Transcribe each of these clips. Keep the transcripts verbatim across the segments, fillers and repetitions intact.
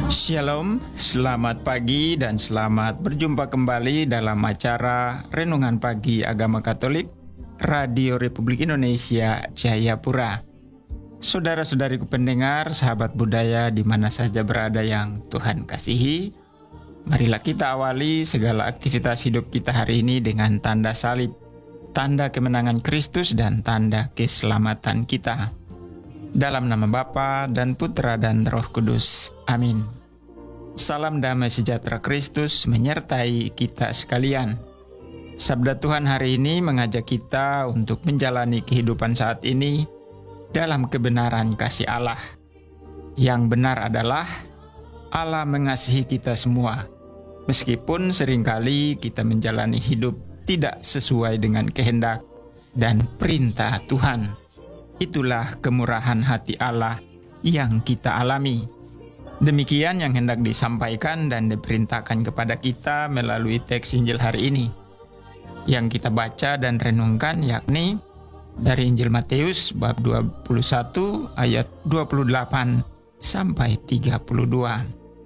Shalom, selamat pagi dan selamat berjumpa kembali dalam acara Renungan Pagi Agama Katolik Radio Republik Indonesia Jayapura. Saudara-saudariku pendengar, sahabat budaya di mana saja berada yang Tuhan kasihi, marilah kita awali segala aktivitas hidup kita hari ini dengan tanda salib, tanda kemenangan Kristus dan tanda keselamatan kita. Dalam nama Bapa dan Putra dan Roh Kudus. Amin. Salam damai sejahtera Kristus menyertai kita sekalian. Sabda Tuhan hari ini mengajak kita untuk menjalani kehidupan saat ini dalam kebenaran kasih Allah. Yang benar adalah Allah mengasihi kita semua, meskipun seringkali kita menjalani hidup tidak sesuai dengan kehendak dan perintah Tuhan. Itulah kemurahan hati Allah yang kita alami. Demikian yang hendak disampaikan dan diperintahkan kepada kita melalui teks Injil hari ini. Yang kita baca dan renungkan yakni dari Injil Matius bab dua puluh satu ayat dua puluh delapan sampai tiga puluh dua.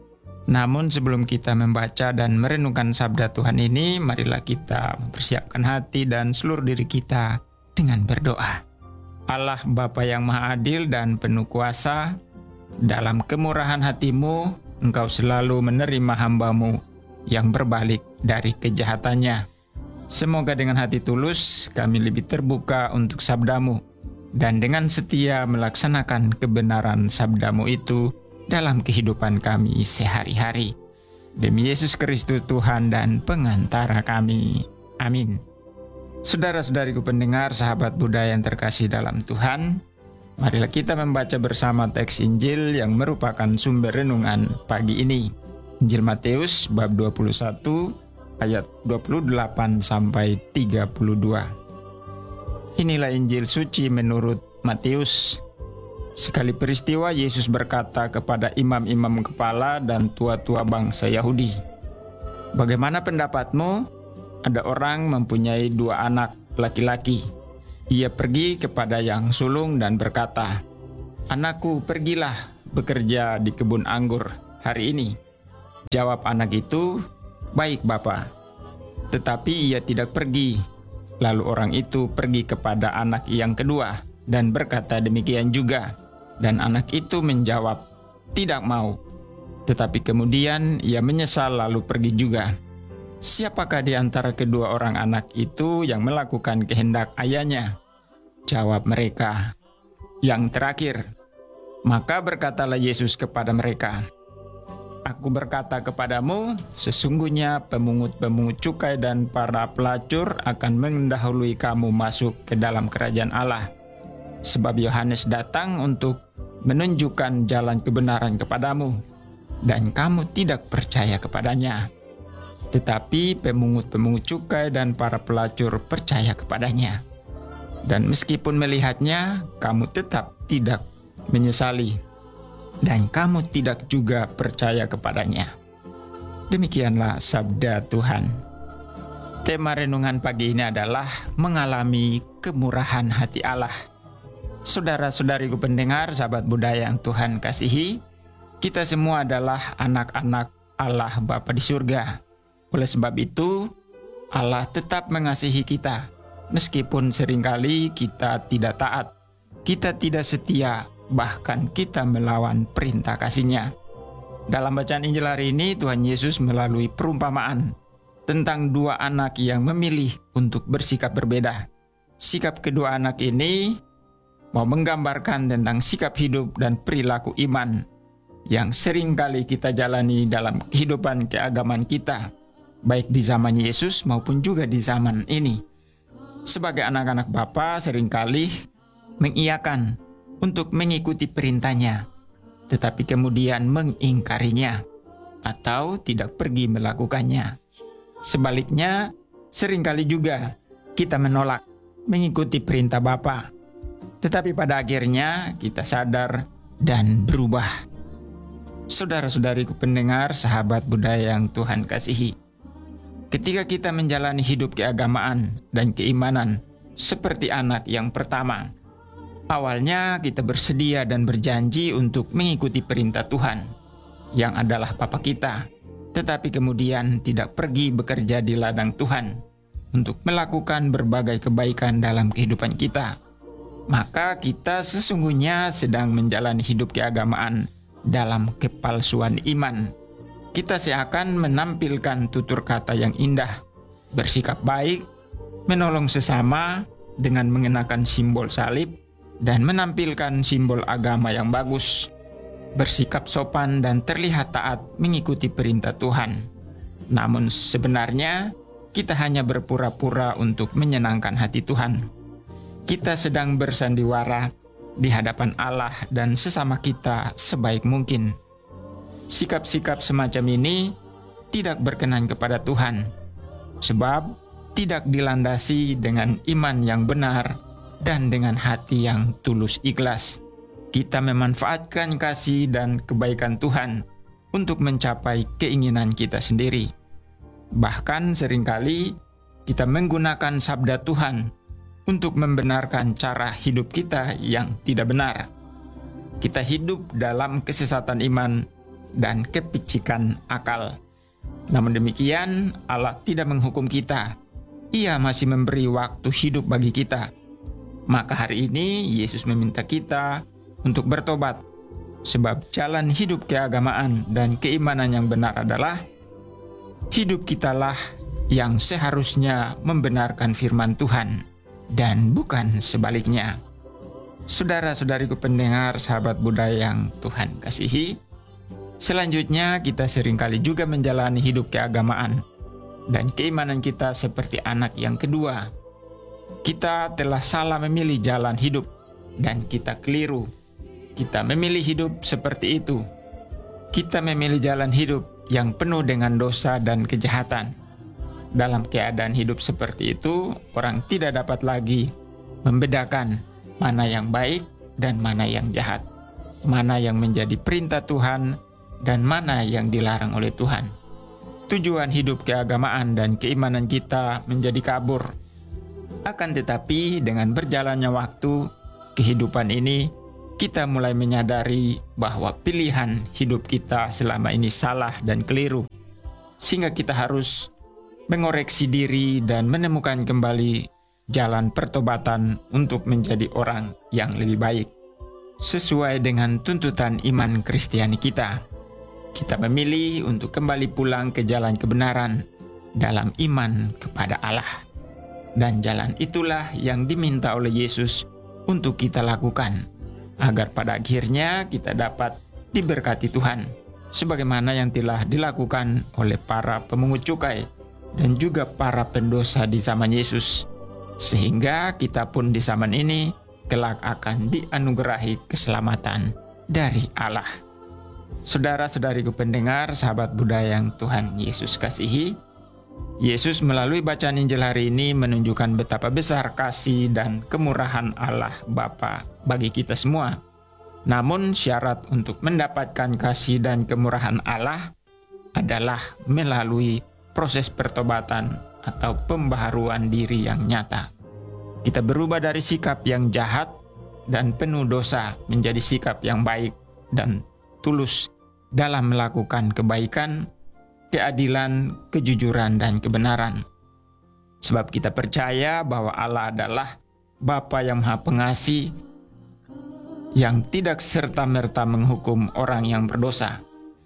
Namun sebelum kita membaca dan merenungkan sabda Tuhan ini, marilah kita mempersiapkan hati dan seluruh diri kita dengan berdoa. Allah Bapa yang Maha Adil dan penuh kuasa, dalam kemurahan hatimu, Engkau selalu menerima hamba-Mu yang berbalik dari kejahatannya. Semoga dengan hati tulus kami lebih terbuka untuk sabda-Mu, dan dengan setia melaksanakan kebenaran sabda-Mu itu dalam kehidupan kami sehari-hari. Demi Yesus Kristus Tuhan dan pengantara kami. Amin. Saudara-saudariku pendengar, sahabat budaya yang terkasih dalam Tuhan, marilah kita membaca bersama teks Injil yang merupakan sumber renungan pagi ini. Injil Matius bab dua puluh satu ayat dua puluh delapan sampai tiga puluh dua. Inilah Injil suci menurut Matius. Sekali peristiwa Yesus berkata kepada imam-imam kepala dan tua-tua bangsa Yahudi, "Bagaimana pendapatmu? Ada orang mempunyai dua anak laki-laki. Ia pergi kepada yang sulung dan berkata, 'Anakku, pergilah bekerja di kebun anggur hari ini.' Jawab anak itu, 'Baik, Bapa.' Tetapi ia tidak pergi. Lalu orang itu pergi kepada anak yang kedua dan berkata demikian juga. Dan anak itu menjawab, 'Tidak mau.' Tetapi kemudian ia menyesal lalu pergi juga. Siapakah di antara kedua orang anak itu yang melakukan kehendak ayahnya?" Jawab mereka, "Yang terakhir." Maka berkatalah Yesus kepada mereka, "Aku berkata kepadamu, sesungguhnya pemungut-pemungut cukai dan para pelacur akan mendahului kamu masuk ke dalam kerajaan Allah. Sebab Yohanes datang untuk menunjukkan jalan kebenaran kepadamu, dan kamu tidak percaya kepadanya. Tetapi pemungut-pemungut cukai dan para pelacur percaya kepadanya. Dan meskipun melihatnya, kamu tetap tidak menyesali, dan kamu tidak juga percaya kepadanya." Demikianlah sabda Tuhan. Tema renungan pagi ini adalah mengalami kemurahan hati Allah. Saudara-saudariku pendengar, sahabat budaya yang Tuhan kasihi, kita semua adalah anak-anak Allah Bapa di surga. Oleh sebab itu, Allah tetap mengasihi kita, meskipun seringkali kita tidak taat, kita tidak setia, bahkan kita melawan perintah kasih-Nya. Dalam bacaan Injil hari ini, Tuhan Yesus melalui perumpamaan tentang dua anak yang memilih untuk bersikap berbeda. Sikap kedua anak ini mau menggambarkan tentang sikap hidup dan perilaku iman yang seringkali kita jalani dalam kehidupan keagamaan kita, baik di zaman Yesus maupun juga di zaman ini. Sebagai anak-anak Bapa seringkali mengiyakan untuk mengikuti perintahnya, tetapi kemudian mengingkarinya atau tidak pergi melakukannya. Sebaliknya, seringkali juga kita menolak mengikuti perintah Bapa, tetapi pada akhirnya kita sadar dan berubah. Saudara-saudariku pendengar, sahabat budaya yang Tuhan kasihi, ketika kita menjalani hidup keagamaan dan keimanan seperti anak yang pertama, awalnya kita bersedia dan berjanji untuk mengikuti perintah Tuhan. yang adalah Bapa kita, tetapi kemudian tidak pergi bekerja di ladang Tuhan untuk melakukan berbagai kebaikan dalam kehidupan kita, maka kita sesungguhnya sedang menjalani hidup keagamaan dalam kepalsuan iman. Kita seakan menampilkan tutur kata yang indah, bersikap baik, menolong sesama dengan mengenakan simbol salib, dan menampilkan simbol agama yang bagus, bersikap sopan dan terlihat taat mengikuti perintah Tuhan. Namun sebenarnya kita hanya berpura-pura untuk menyenangkan hati Tuhan. Kita sedang bersandiwara di hadapan Allah dan sesama kita sebaik mungkin. Sikap-sikap semacam ini tidak berkenan kepada Tuhan, sebab tidak dilandasi dengan iman yang benar dan dengan hati yang tulus ikhlas. Kita memanfaatkan kasih dan kebaikan Tuhan untuk mencapai keinginan kita sendiri. Bahkan seringkali kita menggunakan sabda Tuhan untuk membenarkan cara hidup kita yang tidak benar. Kita hidup dalam kesesatan iman dan kepicikan akal. Namun demikian, Allah tidak menghukum kita. Ia masih memberi waktu hidup bagi kita. Maka hari ini Yesus meminta kita untuk bertobat, sebab jalan hidup keagamaan dan keimanan yang benar adalah hidup kitalah yang seharusnya membenarkan firman Tuhan dan bukan sebaliknya. Saudara-saudariku pendengar, sahabat budaya yang Tuhan kasihi, selanjutnya kita seringkali juga menjalani hidup keagamaan dan keimanan kita seperti anak yang kedua. Kita telah salah memilih jalan hidup dan kita keliru. Kita memilih hidup seperti itu. Kita memilih jalan hidup yang penuh dengan dosa dan kejahatan. Dalam keadaan hidup seperti itu, orang tidak dapat lagi membedakan mana yang baik dan mana yang jahat, mana yang menjadi perintah Tuhan dan mana yang dilarang oleh Tuhan. Tujuan hidup keagamaan dan keimanan kita menjadi kabur. Akan tetapi dengan berjalannya waktu, kehidupan ini, kita mulai menyadari bahwa pilihan hidup kita selama ini salah dan keliru. Sehingga kita harus mengoreksi diri dan menemukan kembali jalan pertobatan untuk menjadi orang yang lebih baik. Sesuai dengan tuntutan iman Kristiani kita, kita memilih untuk kembali pulang ke jalan kebenaran dalam iman kepada Allah. Dan jalan itulah yang diminta oleh Yesus untuk kita lakukan, agar pada akhirnya kita dapat diberkati Tuhan, sebagaimana yang telah dilakukan oleh para pemungut cukai dan juga para pendosa di zaman Yesus, sehingga kita pun di zaman ini kelak akan dianugerahi keselamatan dari Allah. Saudara-saudariku pendengar, sahabat budaya yang Tuhan Yesus kasihi, Yesus melalui bacaan Injil hari ini menunjukkan betapa besar kasih dan kemurahan Allah Bapa bagi kita semua. Namun syarat untuk mendapatkan kasih dan kemurahan Allah adalah melalui proses pertobatan atau pembaharuan diri yang nyata. Kita berubah dari sikap yang jahat dan penuh dosa menjadi sikap yang baik dan tulus dalam melakukan kebaikan, keadilan, kejujuran, dan kebenaran. Sebab kita percaya bahwa Allah adalah Bapa yang Maha Pengasih, yang tidak serta-merta menghukum orang yang berdosa.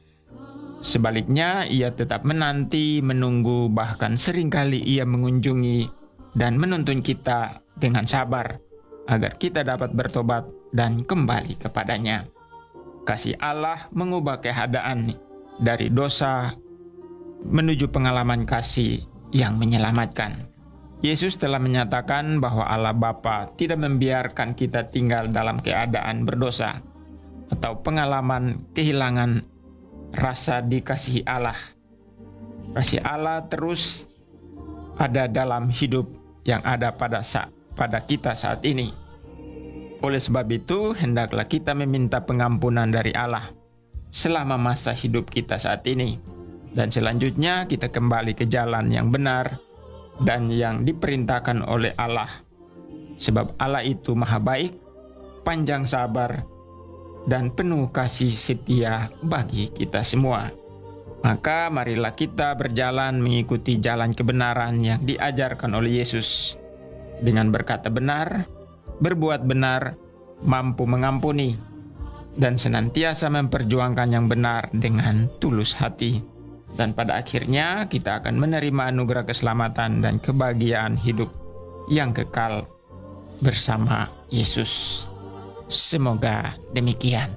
Sebaliknya, Ia tetap menanti, menunggu, bahkan seringkali Ia mengunjungi dan menuntun kita dengan sabar, agar kita dapat bertobat dan kembali kepadanya. Kasih Allah mengubah keadaan dari dosa menuju pengalaman kasih yang menyelamatkan. Yesus telah menyatakan bahwa Allah Bapa tidak membiarkan kita tinggal dalam keadaan berdosa atau pengalaman kehilangan rasa dikasihi Allah. Kasih Allah terus ada dalam hidup yang ada pada saat, pada kita saat ini. Oleh sebab itu, hendaklah kita meminta pengampunan dari Allah selama masa hidup kita saat ini. Dan selanjutnya kita kembali ke jalan yang benar dan yang diperintahkan oleh Allah. Sebab Allah itu maha baik, panjang sabar, dan penuh kasih setia bagi kita semua. Maka marilah kita berjalan mengikuti jalan kebenaran yang diajarkan oleh Yesus, dengan berkata benar, berbuat benar, mampu mengampuni, dan senantiasa memperjuangkan yang benar dengan tulus hati. Dan pada akhirnya kita akan menerima anugerah keselamatan dan kebahagiaan hidup yang kekal bersama Yesus. Semoga demikian.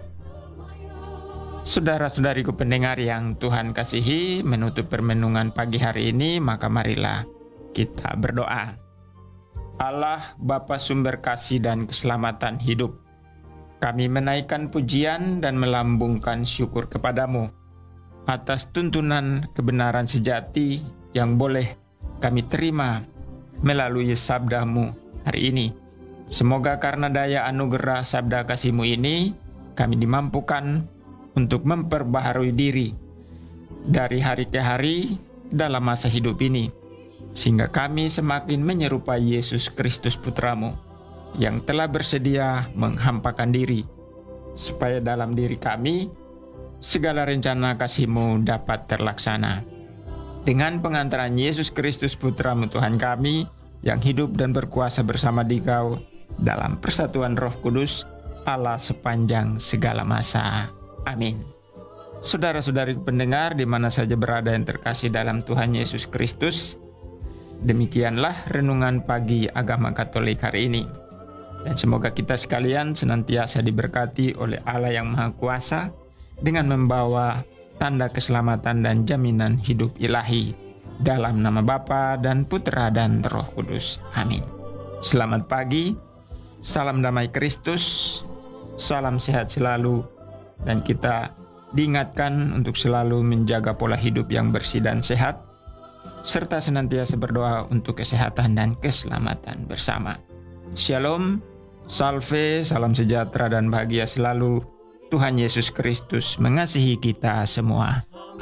Saudara-saudariku pendengar yang Tuhan kasihi, menutup permenungan pagi hari ini, maka marilah kita berdoa. Allah Bapa sumber kasih dan keselamatan hidup, kami menaikkan pujian dan melambungkan syukur kepadamu atas tuntunan kebenaran sejati yang boleh kami terima melalui sabdamu hari ini. Semoga karena daya anugerah sabda kasih-Mu ini, kami dimampukan untuk memperbaharui diri dari hari ke hari dalam masa hidup ini, sehingga kami semakin menyerupai Yesus Kristus Putra-Mu yang telah bersedia menghampakan diri, supaya dalam diri kami segala rencana kasih-Mu dapat terlaksana. Dengan pengantaran Yesus Kristus Putra-Mu Tuhan kami, yang hidup dan berkuasa bersama Dikau dalam persatuan Roh Kudus, Allah sepanjang segala masa. Amin. Saudara-saudari pendengar di mana saja berada yang terkasih dalam Tuhan Yesus Kristus, demikianlah renungan pagi agama Katolik hari ini. Dan semoga kita sekalian senantiasa diberkati oleh Allah yang Maha Kuasa dengan membawa tanda keselamatan dan jaminan hidup ilahi dalam nama Bapa dan Putra dan Roh Kudus. Amin. Selamat pagi, salam damai Kristus, salam sehat selalu, dan kita diingatkan untuk selalu menjaga pola hidup yang bersih dan sehat, serta senantiasa berdoa untuk kesehatan dan keselamatan bersama. Shalom, salve, salam sejahtera dan bahagia selalu. Tuhan Yesus Kristus mengasihi kita semua.